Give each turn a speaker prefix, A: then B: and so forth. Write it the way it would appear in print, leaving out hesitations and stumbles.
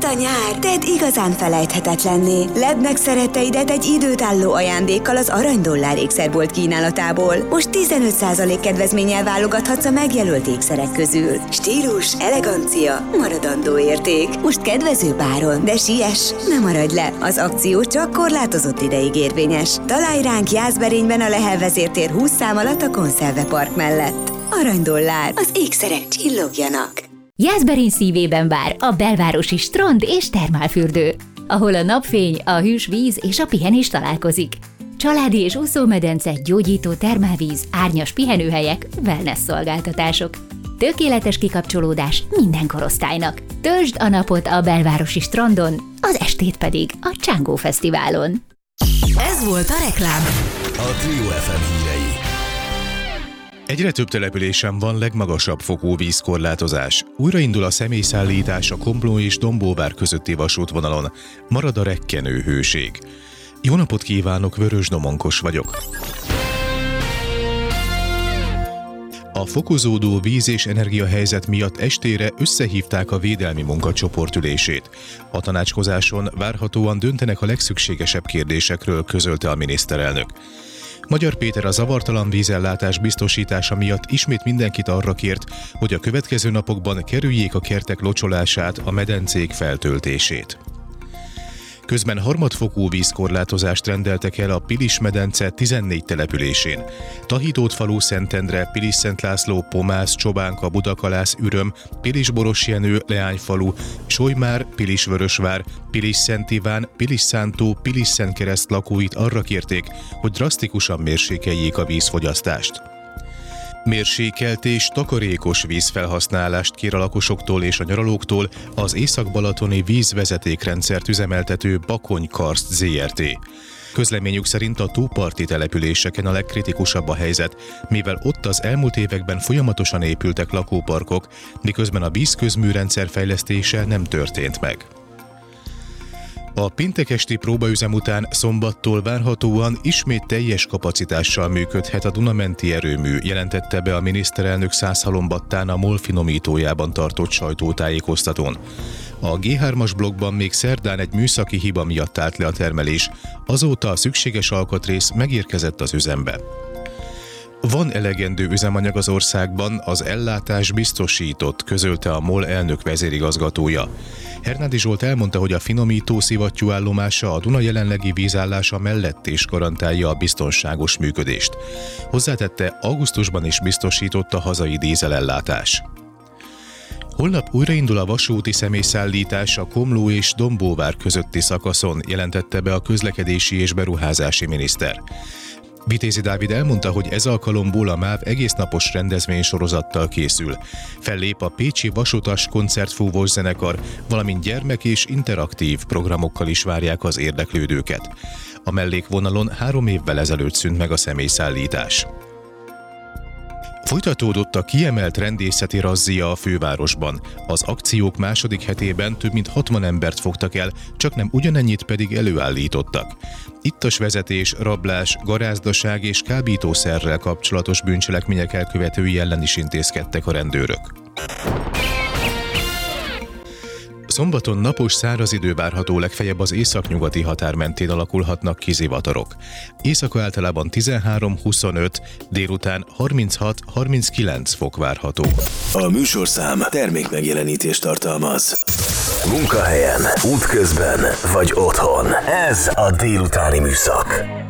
A: a nyár, tedd igazán felejthetetlenné. Ledd meg szeretteidet egy időtálló ajándékkal az Aranydollár ékszerbolt kínálatából. Most 15% kedvezménnyel válogathatsz a megjelölt ékszerek közül. Stílus, elegancia, maradandó érték. Most kedvező áron, de siess, ne maradj le. Az akció csak korlátozott ideig érvényes. Találj ránk Jászberényben a Lehel vezértér 20 szám alatt a Konszervepark mellett. Aranydollár, az ékszerek csillogjanak.
B: Jászberény szívében vár a belvárosi strand és termálfürdő, ahol a napfény, a hűs víz és a pihenés találkozik. Családi és úszómedence, gyógyító termálvíz, árnyas pihenőhelyek, wellness szolgáltatások. Tökéletes kikapcsolódás minden korosztálynak. Töltsd a napot a belvárosi strandon, az estét pedig a Csángó Fesztiválon.
C: Ez volt a reklám.
D: A Trio FM hírei.
E: Egyre több településen van legmagasabb fokú vízkorlátozás. Újraindul a személyszállítás a Komló és Dombóvár közötti vasútvonalon. Marad a rekkenő hőség. Jó napot kívánok, Vörös Domonkos vagyok. A fokozódó víz- és energiahelyzet miatt estére összehívták a védelmi munkacsoport ülését. A tanácskozáson várhatóan döntenek a legszükségesebb kérdésekről, közölte a miniszterelnök. Magyar Péter a zavartalan vízellátás biztosítása miatt ismét mindenkit arra kért, hogy a következő napokban kerüljék a kertek locsolását, a medencék feltöltését. Közben harmadfokú vízkorlátozást rendeltek el a Pilis-medence 14 településén. Tahitótfalu, Szentendre, Pilis-Szent László, Pomász, Csobánka, Budakalász, Üröm, Pilis-Borosjenő, Leányfalu, Solymár, Pilis-Vörösvár, Pilis-Szent Iván, Pilis-Szántó, Pilis-Szentkereszt lakóit arra kérték, hogy drasztikusan mérsékeljék a vízfogyasztást. Mérsékelt és takarékos vízfelhasználást kér a lakosoktól és a nyaralóktól az észak-balatoni vízvezetékrendszert üzemeltető Bakony Karszt Zrt. Közleményük szerint a tóparti településeken a legkritikusabb a helyzet, mivel ott az elmúlt években folyamatosan épültek lakóparkok, miközben a vízközműrendszer fejlesztése nem történt meg. A péntek esti próbaüzem után szombattól várhatóan ismét teljes kapacitással működhet a Duna-menti erőmű, jelentette be a miniszterelnök Szászhalombattán a MOL finomítójában tartott sajtótájékoztatón. A G3-as blokkban még szerdán egy műszaki hiba miatt állt le a termelés, azóta a szükséges alkatrész megérkezett az üzembe. Van elegendő üzemanyag az országban, az ellátás biztosított, közölte a MOL elnök vezérigazgatója. Hernádi Zsolt elmondta, hogy a finomító szivattyúállomása a Duna jelenlegi vízállása mellett is garantálja a biztonságos működést. Hozzátette, augusztusban is biztosított a hazai dízelellátás. Holnap újraindul a vasúti személyszállítás a Komló és Dombóvár közötti szakaszon, jelentette be a közlekedési és beruházási miniszter. Vitézi Dávid elmondta, hogy ez alkalomból a MÁV egésznapos rendezvénysorozattal készül. Fellép a pécsi vasutas koncertfúvós zenekar, valamint gyermek- és interaktív programokkal is várják az érdeklődőket. A mellékvonalon 3 évvel ezelőtt szűnt meg a személyszállítás. Folytatódott a kiemelt rendészeti razzia a fővárosban. Az akciók második hetében több mint 60 embert fogtak el, csaknem ugyanennyit pedig előállítottak. Ittas vezetés, rablás, garázdaság és kábítószerrel kapcsolatos bűncselekmények elkövetői ellen is intézkedtek a rendőrök. Szombaton napos száraz idő várható, legfeljebb az északnyugati határ mentén alakulhatnak ki zivatarok. Éjszaka általában 13-25, délután 36-39 fok várható.
D: A műsorszám termékmegjelenítést tartalmaz. Munkahelyen, útközben vagy otthon. Ez a délutáni műszak.